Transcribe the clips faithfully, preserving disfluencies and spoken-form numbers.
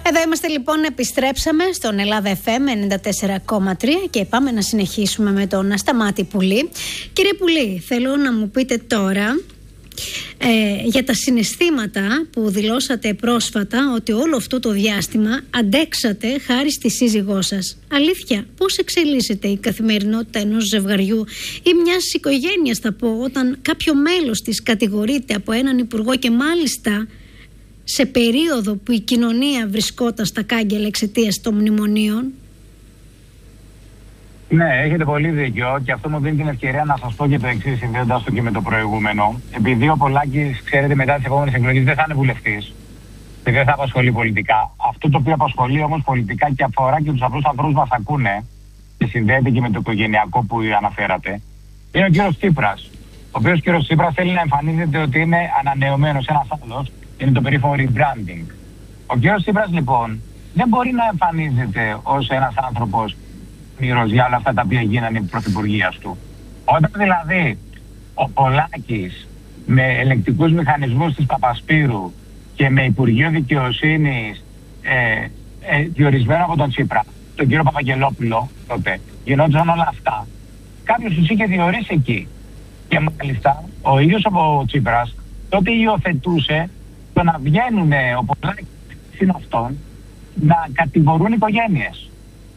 Εδώ είμαστε λοιπόν, επιστρέψαμε στον Ελλάδα εφ εμ ενενήντα τέσσερα κόμμα τρία και πάμε να συνεχίσουμε με τον Σταμάτη Πουλή. Κύριε Πουλή, θέλω να μου πείτε τώρα ε, για τα συναισθήματα που δηλώσατε πρόσφατα, ότι όλο αυτό το διάστημα αντέξατε χάρη στη σύζυγό σας. Αλήθεια, πώς εξελίσσεται η καθημερινότητα ενός ζευγαριού ή μιας οικογένειας, θα πω, όταν κάποιο μέλος της κατηγορείται από έναν υπουργό και μάλιστα σε περίοδο που η κοινωνία βρισκόταν στα κάγκελα εξαιτίας των μνημονίων? Ναι, έχετε πολύ δίκιο και αυτό μου δίνει την ευκαιρία να σας πω και το εξής, συνδέοντας το και με το προηγούμενο. Επειδή ο Πολάκης, ξέρετε, μετά τις επόμενες εκλογές δεν θα είναι βουλευτής και δεν θα απασχολεί πολιτικά. Αυτό το οποίο απασχολεί όμως πολιτικά και αφορά και τους απλούς ανθρώπους μας ακούνε και συνδέεται και με το οικογενειακό που αναφέρατε, είναι ο κύριος Τσίπρας. Ο οποίος κύριος Τσίπρας θέλει να εμφανίζεται ότι είναι ανανεωμένος, ένας άλλος, είναι το περίφημο rebranding. Ο κύριος Τσίπρας λοιπόν δεν μπορεί να εμφανίζεται ως ένας άνθρωπος μύρος για όλα αυτά τα οποία γίνανε η πρωθυπουργίας του. Όταν δηλαδή ο Πολάκης με ελεγκτικούς μηχανισμούς της Παπασπύρου και με Υπουργείο Δικαιοσύνης ε, ε, διορισμένο από τον Τσίπρα, τον κύριο Παπαγγελόπουλο τότε, γινόντουσαν όλα αυτά, κάποιος τους είχε διορίσει εκεί. Και μάλιστα ο ίδιος ο Τσίπρας τότε υιοθετούσε το να βγαίνουν ο Πολάκης συν αυτών να κατηγορούν οικογένειες.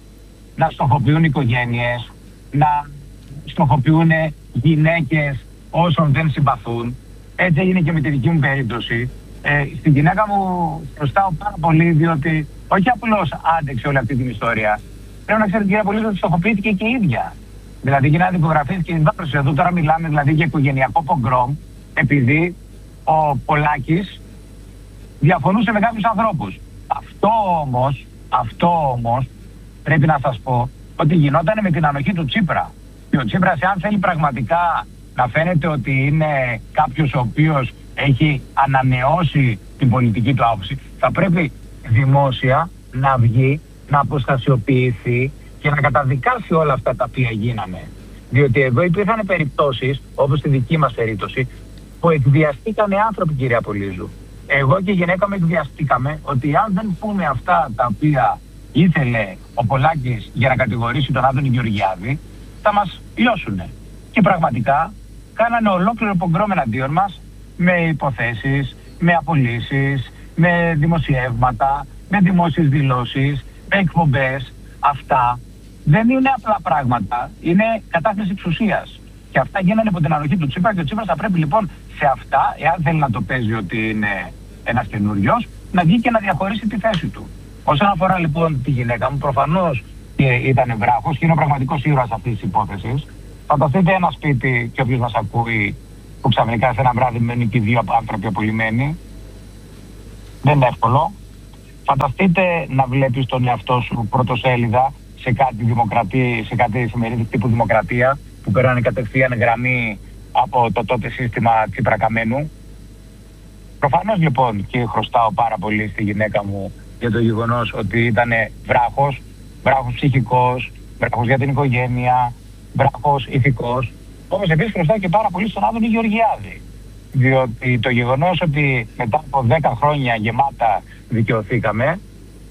Να στοχοποιούν οικογένειες, να στοχοποιούν γυναίκες όσων δεν συμπαθούν. Έτσι έγινε και με τη δική μου περίπτωση. Ε, στην γυναίκα μου χρωστάω πάρα πολύ, διότι όχι απλώς άντεξε όλη αυτή την ιστορία. Πρέπει να ξέρετε, κυρία Πολύς, ότι στοχοποιήθηκε και η ίδια. Δηλαδή γίνανε δικογραφίες και βάρος. Εδώ τώρα μιλάμε δηλαδή για οικογενειακό πογκρόμ, επειδή ο Πολάκης διαφωνούσε με κάποιους ανθρώπους. Αυτό όμως, αυτό όμως πρέπει να σας πω ότι γινόταν με την ανοχή του Τσίπρα. Και ο Τσίπρας, αν θέλει πραγματικά να φαίνεται ότι είναι κάποιος ο οποίος έχει ανανεώσει την πολιτική του άποψη, θα πρέπει δημόσια να βγει, να αποστασιοποιηθεί και να καταδικάσει όλα αυτά τα οποία γίνανε. Διότι εδώ υπήρχαν περιπτώσεις, όπως στη δική μας περίπτωση, που εκβιαστήκανε άνθρωποι, κυρία Πολύζου. Εγώ και η γυναίκα μου εκβιαστήκαμε ότι αν δεν πούμε αυτά τα οποία ήθελε ο Πολάκης για να κατηγορήσει τον Άδωνη Γεωργιάδη, θα μας λιώσουνε. Και πραγματικά κάνανε ολόκληρο πογκρόμ εναντίον μας, με υποθέσεις, με απολύσεις, με δημοσιεύματα, με δημόσιες δηλώσεις, με εκπομπές. Αυτά δεν είναι απλά πράγματα, είναι κατάχρηση εξουσίας. Και αυτά γίνανε από την ανοχή του Τσίπρα και ο Τσίπρας θα πρέπει λοιπόν σε αυτά, εάν θέλει να το παίζει ότι είναι ένας καινούριος, να βγει και να διαχωρίσει τη θέση του. Όσον αφορά λοιπόν τη γυναίκα μου, προφανώς ήταν βράχος και είναι ο πραγματικός ήρωας αυτής της υπόθεσης. Φανταστείτε ένα σπίτι, και όποιος μας ακούει, που ξαφνικά σε ένα βράδυ μένουν και δύο άνθρωποι απολυμμένοι. Δεν είναι εύκολο. Φανταστείτε να βλέπεις τον εαυτό σου πρωτοσέλιδα σε κάτι δημοκρατία, σε κάτι εφημερίδα τύπου Δημοκρατία, που περνάνε κατευθείαν γραμμή από το τότε σύστημα Τσίπρα-Καμένου. Προφανώς λοιπόν και χρωστάω πάρα πολύ στη γυναίκα μου για το γεγονός ότι ήταν βράχος, βράχος ψυχικός, βράχος για την οικογένεια, βράχος ηθικός. Όμως επίσης χρωστάω και πάρα πολύ στον Άδωνη Γεωργιάδη. Διότι το γεγονός ότι μετά από δέκα χρόνια γεμάτα δικαιωθήκαμε,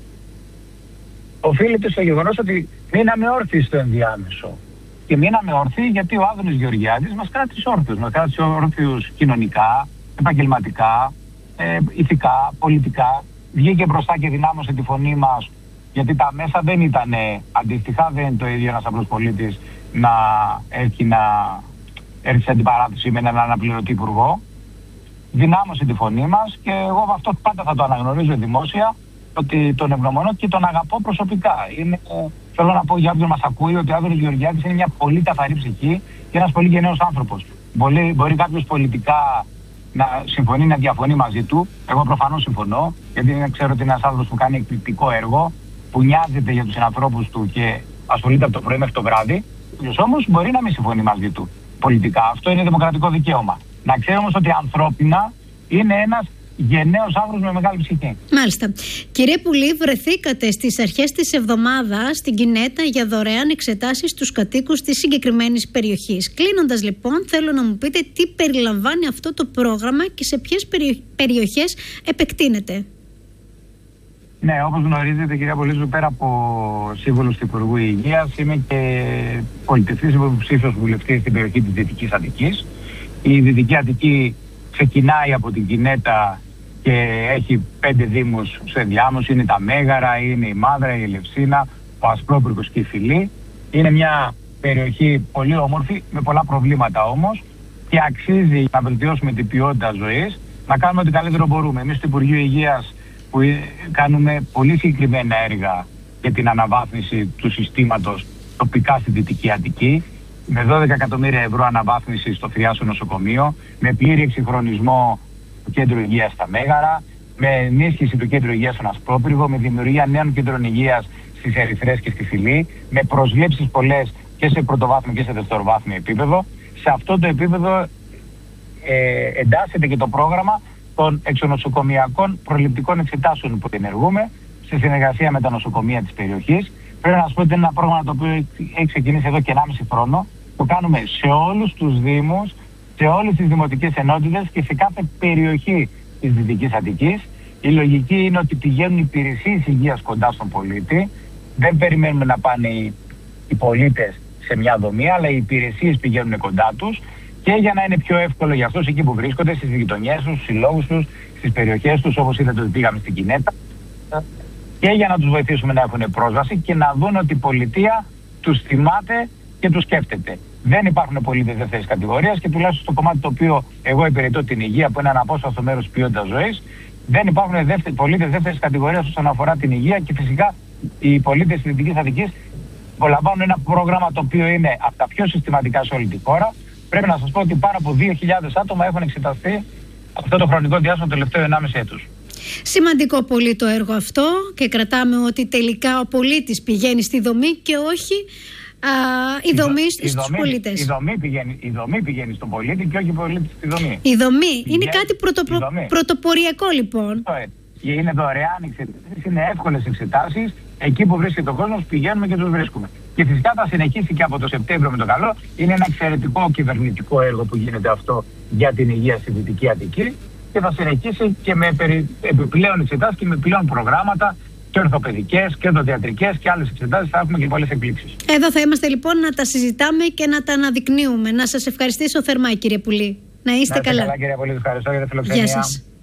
οφείλεται στο γεγονός ότι μείναμε όρθιοι στο ενδιάμεσο. Και μείναμε όρθιοι γιατί ο Άδωνης Γεωργιάδης μας κράτησε όρθιους. Μας κράτησε όρθιους κοινωνικά, επαγγελματικά, ε, ηθικά, πολιτικά. Βγήκε μπροστά και δυνάμωσε τη φωνή μας, γιατί τα μέσα δεν ήταν αντίστοιχα, δεν είναι το ίδιο ένας απλός πολίτης να έρθει να έρθει σε αντιπαράθεση με έναν αναπληρωτή υπουργό. Δυνάμωσε τη φωνή μας και εγώ με αυτό πάντα θα το αναγνωρίζω δημόσια, ότι τον ευγνωμονώ και τον αγαπώ προσωπικά. Είναι, θέλω να πω για όποιον μας ακούει ότι ο Άδωνης Γεωργιάδης είναι μια πολύ καθαρή ψυχή και ένας πολύ γενναίος άνθρωπος. Μπορεί, μπορεί κάποιος πολιτικά να συμφωνεί, να διαφωνεί μαζί του. Εγώ προφανώς συμφωνώ, γιατί ξέρω ότι είναι ένας άνθρωπος που κάνει εκπληκτικό έργο, που νοιάζεται για τους συνανθρώπους του και ασχολείται από το πρωί μέχρι το βράδυ. Ποιος όμως μπορεί να μην συμφωνεί μαζί του πολιτικά. Αυτό είναι δημοκρατικό δικαίωμα. Να ξέρουμε όμως ότι ανθρώπινα είναι ένας γενναίος άνθρωπος με μεγάλη ψυχή. Μάλιστα. Κύριε Πουλή, βρεθήκατε στις αρχές της εβδομάδας στην Κινέτα για δωρεάν εξετάσεις στους κατοίκους της συγκεκριμένης περιοχής. Κλείνοντας λοιπόν, θέλω να μου πείτε τι περιλαμβάνει αυτό το πρόγραμμα και σε ποιες περι... περιοχές επεκτείνεται. Ναι, όπως γνωρίζετε, κυρία Πολύζου, πέρα από σύμβουλος του Υπουργού Υγείας, είμαι και πολιτευτής υποψήφιος βουλευτής στην περιοχή της Δυτικής Αττικής. Η Δυτική Αττική ξεκινάει από την Κινέτα και έχει πέντε δήμους σε ενδιάμεσο. Είναι τα Μέγαρα, είναι η Μάδρα, η Ελευσίνα, ο Ασπρόπυργος και η Φυλή. Είναι μια περιοχή πολύ όμορφη, με πολλά προβλήματα όμως, και αξίζει να βελτιώσουμε την ποιότητα ζωής, να κάνουμε ό,τι καλύτερο μπορούμε. Εμείς στο Υπουργείο Υγείας, που κάνουμε πολύ συγκεκριμένα έργα για την αναβάθμιση του συστήματος τοπικά στη Δυτική Αττική, με δώδεκα εκατομμύρια ευρώ αναβάθμιση στο Θριάσιο νοσοκομείο, με πλήρη εξυγχρονισμό του Κέντρου Υγείας στα Μέγαρα, με ενίσχυση του Κέντρου Υγείας στον Ασπρόπυργο, με δημιουργία νέων κέντρων υγείας στις Ερυθρές και στη Φυλή, με προσλήψεις πολλές και σε πρωτοβάθμιο και σε δευτεροβάθμιο επίπεδο. Σε αυτό το επίπεδο ε, εντάσσεται και το πρόγραμμα των εξονοσοκομιακών προληπτικών εξετάσεων που ενεργούμε σε συνεργασία με τα νοσοκομεία της περιοχής. Πρέπει να σας πω ότι είναι ένα πρόγραμμα το οποίο έχει ξεκινήσει εδώ και ενάμιση χρόνο. Το κάνουμε σε όλους τους δήμους, σε όλες τις δημοτικές ενότητες και σε κάθε περιοχή της Δυτικής Αττικής. Η λογική είναι ότι πηγαίνουν υπηρεσίες υγείας κοντά στον πολίτη. Δεν περιμένουμε να πάνε οι, οι πολίτες σε μια δομή, αλλά οι υπηρεσίες πηγαίνουν κοντά τους, και για να είναι πιο εύκολο για αυτούς εκεί που βρίσκονται, στις γειτονιές τους, στους συλλόγους τους, στις περιοχές τους, όπως είδατε ότι πήγαμε στην Κινέτα, και για να τους βοηθήσουμε να έχουν πρόσβαση και να δουν ότι η πολιτεία τους θυμάται και τους σκέφτεται. Δεν υπάρχουν πολίτες δεύτερης κατηγορίας, και τουλάχιστον στο κομμάτι το οποίο εγώ υπηρετώ, την υγεία, που είναι ένα απόσπαστο μέρος της ποιότητας ζωής, δεν υπάρχουν δεύτερη, πολίτες δεύτερης κατηγορίας όσον αφορά την υγεία, και φυσικά οι πολίτες της Δυτικής Αττικής απολαμβάνουν ένα πρόγραμμα το οποίο είναι από τα πιο συστηματικά σε όλη τη χώρα. Πρέπει να σας πω ότι πάνω από δύο χιλιάδες άτομα έχουν εξεταστεί αυτό το χρονικό διάστημα, το τελευταίο ενάμιση έτους. Σημαντικό πολύ το έργο αυτό, και κρατάμε ότι τελικά ο πολίτης πηγαίνει στη δομή και όχι α, η, η δομή δο, στους η πολίτες. Η δομή, πηγαίνει, η δομή πηγαίνει στον πολίτη και όχι ο πολίτης στη δομή. Η δομή πηγαίνει, είναι κάτι πρωτοπρο, δομή. πρωτοποριακό λοιπόν. Είναι δωρεάν εξετάσεις, είναι εύκολες εξετάσεις. Εκεί που βρίσκεται ο κόσμος πηγαίνουμε και τους βρίσκουμε. Και φυσικά θα συνεχίσει και από το Σεπτέμβριο με το καλό. Είναι ένα εξαιρετικό κυβερνητικό έργο που γίνεται αυτό για την υγεία στη Δυτική Αττική, και θα συνεχίσει και με περι... επιπλέον εξετάσεις και με πλέον προγράμματα και ορθοπαιδικές και οδοντιατρικές και άλλες εξετάσεις. Θα έχουμε και πολλές εκπλήξεις. Εδώ θα είμαστε λοιπόν να τα συζητάμε και να τα αναδεικνύουμε. Να σας ευχαριστήσω θερμά, κύριε Πουλή. Να είστε να είστε καλά. Καλά, κύριε Πουλή, ευχαριστώ για τη φιλοξενία. Γεια σας.